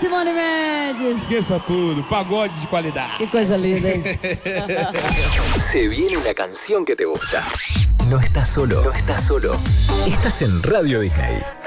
Simone Mendes. Esqueça tudo, pagode de qualidade. Qué cosa linda. Se viene una canción que te gusta. No estás solo, no estás solo. Estás en Radio Disney.